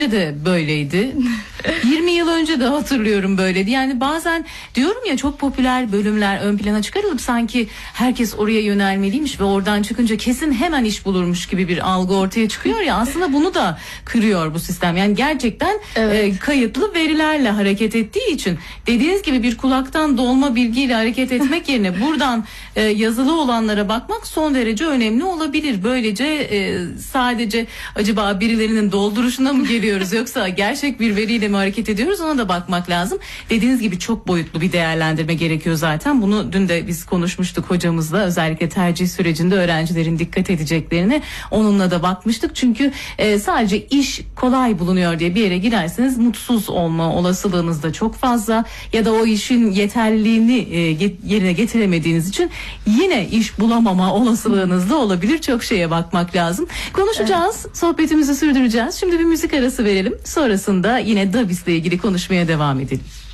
de böyleydi. 20 yıl önce de hatırlıyorum böyleydi. Yani bazen diyorum ya, çok popüler bölümler ön plana çıkarılıp sanki herkes oraya yönelmeliymiş ve oradan çıkınca kesin hemen iş bulurmuş gibi bir algı ortaya çıkıyor ya, aslında bunu da kırıyor bu sistem. Yani gerçekten kayıtlı verilerle hareket ettiği için, dediğiniz gibi bir kulaktan dolma bilgiyle hareket etmek yerine buradan yazılı olanlara bakmak son derece önemli olabilir. Böylece sadece acaba birilerinin dolduruşuna mı geliyoruz yoksa gerçek bir veriyle mi hareket ediyoruz, ona da bakmak lazım. Dediğiniz gibi çok boyutlu bir değerlendirme gerekiyor zaten. Bunu dün de biz konuşmuştuk hocamızla, özellikle tercih sürecinde öğrencilerin dikkat edeceklerini onunla da bakmıştık. Çünkü sadece iş kolay bulunuyor diye bir yere girerseniz mutsuz olma olasılığınız da çok fazla, ya da o işin yeterliliğini yerine getiremediğiniz için yine iş bulamama olasılığınız da olabilir. Çok şeye bakmak lazım. Konuşacağız, sohbetimizi sürdüreceğiz. Şimdi bir müzik arası verelim. Sonrasında yine DABİS'le ilgili konuşmaya devam edelim.